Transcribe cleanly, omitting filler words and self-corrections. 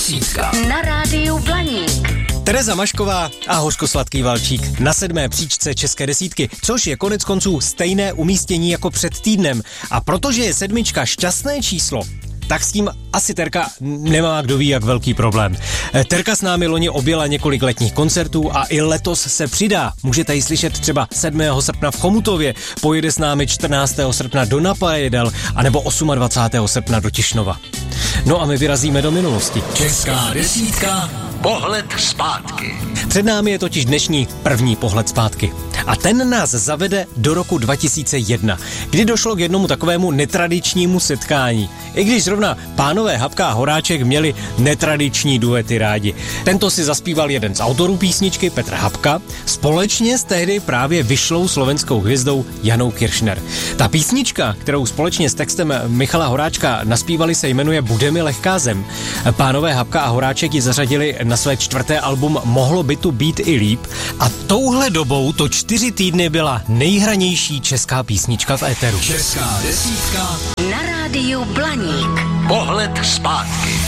desítka. Na rádiu Blaník. Tereza Mašková a hořkosladký valčík na 7. příčce České desítky, což je konec konců stejné umístění jako před týdnem. A protože je 7 šťastné číslo, tak s tím asi Terka nemá kdo ví jak velký problém. Terka s námi loni objela několik letních koncertů a i letos se přidá. Můžete ji slyšet třeba 7. srpna v Chomutově, pojede s námi 14. srpna do Napajedel anebo 28. srpna do Tišnova. No a my vyrazíme do minulosti. Česká desítka. Pohled zpátky. Před námi je totiž dnešní první pohled zpátky. A ten nás zavede do roku 2001, kdy došlo k jednomu takovému netradičnímu setkání. I když zrovna pánové Habka a Horáček měli netradiční duety rádi. Tento si zaspíval jeden z autorů písničky, Petr Habka, společně s tehdy právě vyšlou slovenskou hvězdou Janou Kiršner. Ta písnička, kterou společně s textem Michala Horáčka naspívali, se jmenuje Bude mi lehká zem. Pánové Habka a Horáček ji zařadili na své 4. album Mohlo by tu být i líp a touhle dobou to 4 týdny byla nejhranější česká písnička v éteru. Česká desítka. Na rádiu Blaník. Pohled zpátky.